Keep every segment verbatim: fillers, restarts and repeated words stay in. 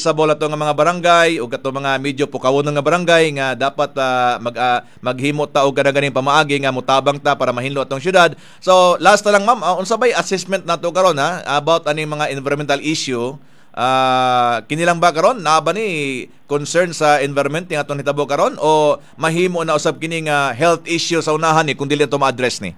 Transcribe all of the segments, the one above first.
responsible ato nga mga barangay ug ato mga medyo pukawon nga barangay nga dapat uh, mag uh, maghimo ta og ganing pamaagi nga mutabang ta para mahinlo atong syudad. So last na lang ma'am, uh, unsa bay assessment nato karon ha about aning mga environmental issue? Uh, kinilang ba karon na ba ni concern sa environment nga atong hitabo karon o mahimo na usab kini nga health issue sa unahan ni kung dili to ma-address ni?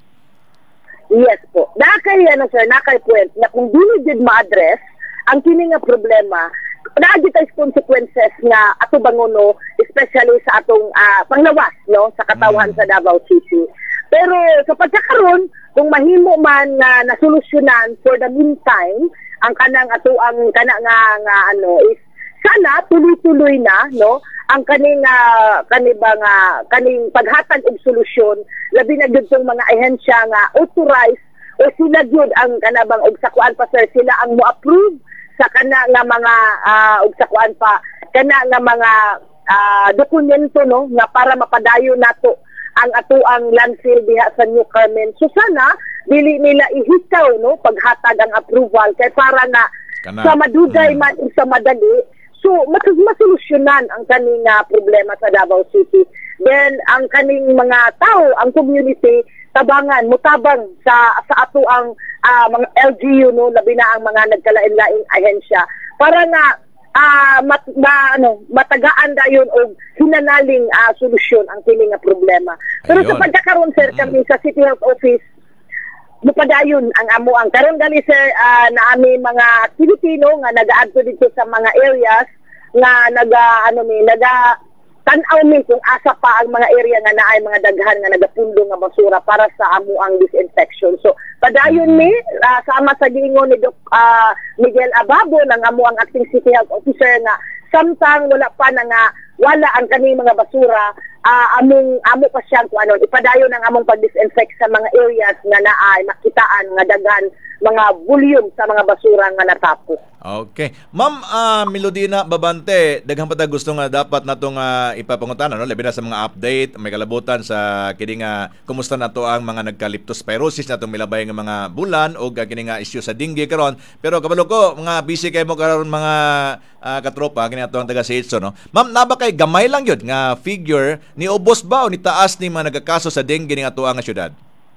Yes po. Nakay ano sir, nakay point na kung dili gid ma-address ang kini nga problema, naagi tayo consequences nga ato bangono, especially sa atong uh, panglawas no sa katawan mm. sa Davao City. Pero sa pagkakaroon kung mahimo man nga uh, nasolusyonan for the meantime ang kanang ato ang kana nga, nga ano is sana tuloy-tuloy na no ang kaning uh, kaniba nga kaning paghatag og solusyon labi na gyud tong mga ahensya nga authorized o sila gyud ang kanabang og sakuan pa sir sila ang mo-approve sa kana nga mga uh, og sakuan pa kana nga mga uh, dokumento no nga para mapadayon nato ang ato ang landfill diha sa New Carmen. So sana dili nila ihikaw no paghatag ang approval kay para na Kana. Sa madugay mm. man sa madali so mas masolusyonan ang kaning uh, problema sa Davao City. Then ang kaning mga tao, ang community tabangan mutabang sa sa ato ang uh, mga L G U no labi na ang mga nagkalain-laing ahensya para nga uh, mat, ma, ano, matagaan dayon og hinanaling uh, solusyon ang kini nga problema. Pero Ayun. Sa pagkakaroon sir mm-hmm. kami sa City Health Office mupadayon ang amo ang karon gali sir uh, na ami mga activity no nga nagaadto dito sa mga areas nga naga ano mi naga tan-aw mi kung asa pa ang mga area nga naay mga daghan nga nagapundo nga basura para sa amo ang disinfection. So padayon mi uh, sama sa giingon ni Doc uh, Miguel Ababo nang amo ang acting city health officer nga samtang wala pa na nga wala ang kaning mga basura uh, among amo pa siyang kung ano ipadayon ang among pag-disinfect sa mga areas nga naay makitaan nga daghan mga volume sa mga basura nga natapos. Okay. Ma'am uh, Melodina Babante, daghang pa ta gusto nga dapat natong uh, ipapangutan no labi na sa mga update, may kalabutan sa kini nga kumusta nato ang mga nagka-leptospirosis natong milabay nga mga bulan o kini nga issue sa dengue karon. Pero kabalo ko mga busy kay mo karon mga uh, katropa kini ato ang taga Sitso no. Ma'am naba kay gamay lang yun nga figure ni ubos ba o ni taas ni mga nagkakaso sa dengue ning ato ang syudad?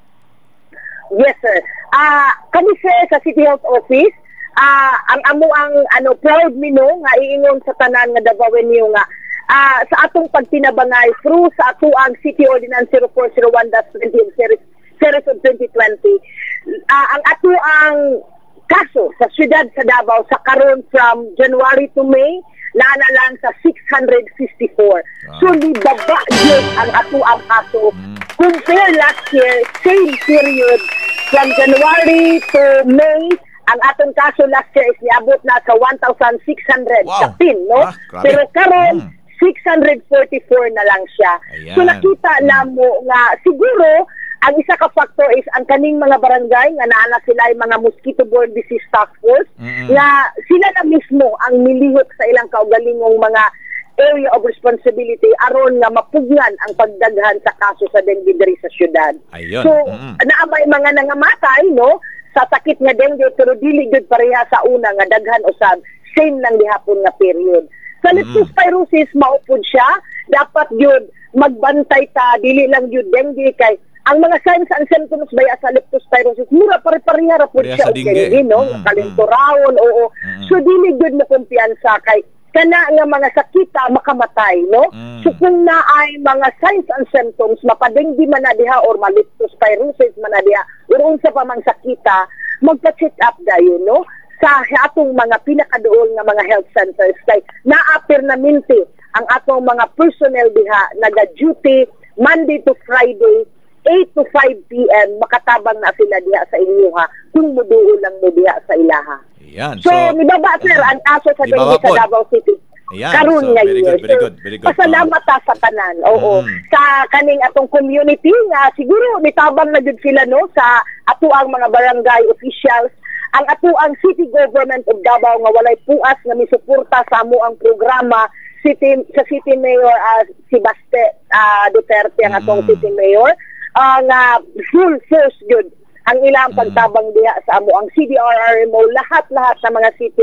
Yes sir. Ah uh, kami sir sa City Health Office uh, ang amo ang ano proud mi no nga iingon sa tanan nga Davaoenyo nga uh, sa atong pagtinabangay through sa ato ang City Ordinance zero four zero one dash twenty series series of twenty twenty uh, ang ato ang kaso sa siyudad sa Davao sa karon from January to May naana lang sa six hundred fifty-four. Wow. So ni baba yun ang ato ang kaso mm. compare last year same period from January to May ang atong kaso last year is niabot na sa one thousand six hundred wow. fifteen no ah, pero karon mm. six hundred forty-four na lang siya. Ayan. So nakita mm. na mo nga siguro ang isa ka factor is ang kaning mga barangay nga naana sila ay mga mosquito-borne disease task force mm-hmm. nga sila na mismo ang milihok sa ilang kaugalingong mga area of responsibility aron nga mapugnan ang pagdaghan sa kaso sa dengue diri sa syudad. Ayun. So mm-hmm. naamay mga nangamatay no sa sakit nga dengue pero dili gud pareha sa una nga daghan usab same lang gihapon nga period. Sa leptospirosis mm-hmm. maupod siya dapat gyud magbantay ta dili lang gyud dengue kay ang mga signs and symptoms baya sa leptospirosis mura pare-pareha ra pud siya og dengue no mm, kalinturawon mm, oo mm, so dili gud mo kumpiyansa kay kana nga mga sakita makamatay no mm. So kung naay mga signs and symptoms mapadenggi man na diha or maleptospirosis man na diha or unsa pa mang sakita magpa-check up dayon no sa atong mga pinakaduol nga mga health centers kay naa permanente ang atong mga personnel diha naga-duty Monday to Friday eight to five p m makatabang na sila diha sa inyo ha kung muduol lang mo diha sa ilaha. Ayan. So, so nibaba sir uh, ang aso sa dengue sa Davao City. Ayan. Karon So, nga very year. good, very good, very good. Pasalamat ta sa tanan. Oo. Mm. Sa kaning atong community nga siguro nitabang na jud sila no sa ato ang mga barangay officials ang ato ang City Government of Davao nga walay puas nga misuporta sa amo ang programa city sa City Mayor uh, si Baste uh, Duterte ang atong mm. City Mayor. Ang uh, full force good ang ilang pagtabang diha sa amo ang C D R R M O lahat-lahat sa mga city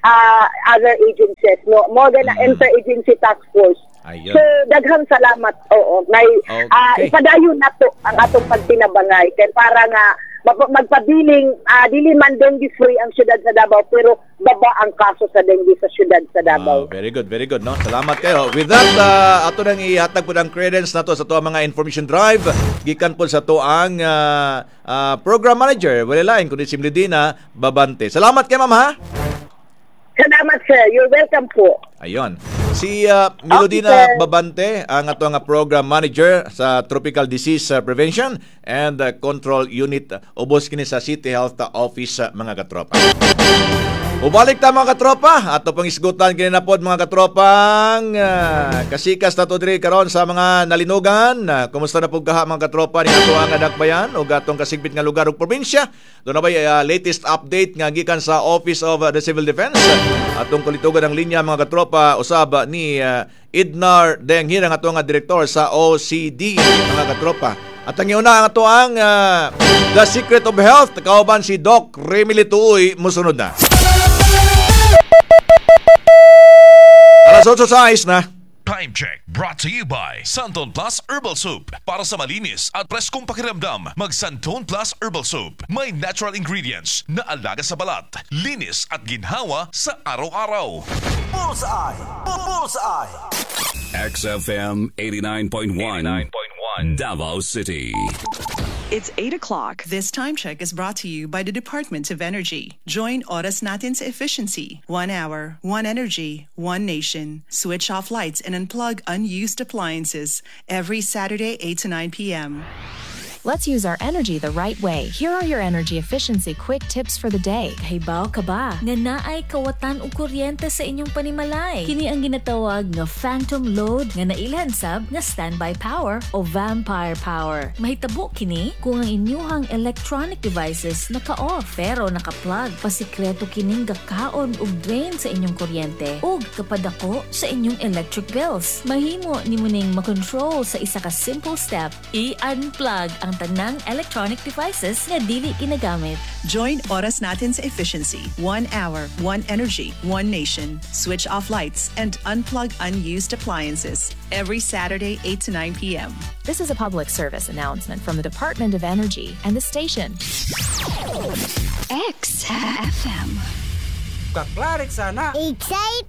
uh, other agencies, no, more than an inter-agency task force. Ayun. So, daghang salamat. Oo, may ah, Okay. ipadayon na to ang atong pagtinabangay kay para nga map- magpabiling ah, dili man dengue free ang syudad sa Davao pero baba ang kaso sa dengue sa syudad sa Davao. Wow, very good, very good, no? Salamat kayo. With that, uh, ato nang ihatag po ng credence na to sa to mga information drive. Gikan po sa to ang uh, uh, program manager. Wala lain kundi si Melodina Babante. Salamat kay ma'am, ha? Salamat sir, you're welcome po. Ayun. Si uh, Melodina Okay, sir. Babante, ang ato nga program manager sa Tropical Disease uh, Prevention and uh, Control Unit uh, ubos kini sa City Health uh, Office, uh, mga katropa. Ubalik ta mga katropa, ato pang isgutan kini na pod mga katropang uh, kasikas na to diri karon sa mga nalinugan. Uh, kumusta na pud kaha mga katropa ni ato ang dakbayan o gatong kasigbit nga lugar ug probinsya? Doon na ba uh, latest update nga gikan sa Office of uh, the Civil Defense? Atong kulitugan ang linya mga katropa usab ni uh, Idnar Denghir ang ato nga direktor sa O C D mga katropa. At ang iuna ang ato ang uh, The Secret of Health kauban si Doc Remy Lituoy musunod na. Alas otso sa ayos na. Time check brought to you by Santon Plus Herbal Soup. Para sa malinis at preskong pakiramdam, mag Santon Plus Herbal Soup. May natural ingredients na alaga sa balat, linis at ginhawa sa araw-araw. Bullseye! Bullseye! X F M eighty-nine point one Davao City. It's eight o'clock. This time check is brought to you by the Department of Energy. Join Oras Natin sa Efficiency. One hour, one energy, one nation. Switch off lights and unplug unused appliances every Saturday, eight to nine p.m. Let's use our energy the right way. Here are your energy efficiency quick tips for the day. Kahibaw ka ba nga naay kawatan og kuryente sa inyong panimalay? Kini ang ginatawag nga phantom load nga nailhan sab nga standby power o vampire power. Mahitabo kini kung ang inyuhang electronic devices naka-off pero naka-plug. Pasikreto kining gakaon og drain sa inyong kuryente ug kapadako sa inyong electric bills. Mahimo nimo ning makontrol sa isa ka simple step. I-unplug ang tanang electronic devices nga dili ginagamit. Join Oras Natin sa Efficiency. One hour, one energy, one nation. Switch off lights and unplug unused appliances every Saturday, eight to nine p.m. This is a public service announcement from the Department of Energy and the station. X F M. Kaklarik sana! Excited!